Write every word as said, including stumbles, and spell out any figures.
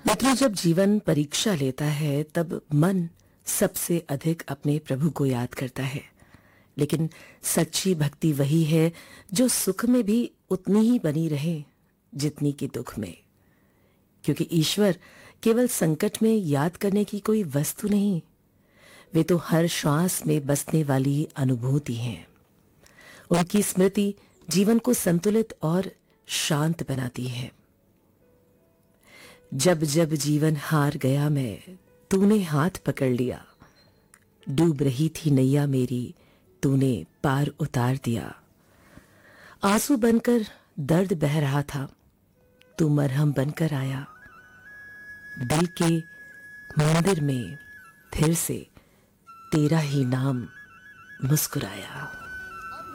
मित्रों, जब जीवन परीक्षा लेता है तब मन सबसे अधिक अपने प्रभु को याद करता है। लेकिन सच्ची भक्ति वही है जो सुख में भी उतनी ही बनी रहे जितनी कि दुख में, क्योंकि ईश्वर केवल संकट में याद करने की कोई वस्तु नहीं, वे तो हर श्वास में बसने वाली अनुभूति हैं। उनकी स्मृति जीवन को संतुलित और शांत बनाती है। जब जब जीवन हार गया मैं, तूने हाथ पकड़ लिया। डूब रही थी नैया मेरी, तूने पार उतार दिया। आंसू बनकर दर्द बह रहा था, तू मरहम बनकर आया। दिल के मंदिर में फिर से तेरा ही नाम मुस्कुराया।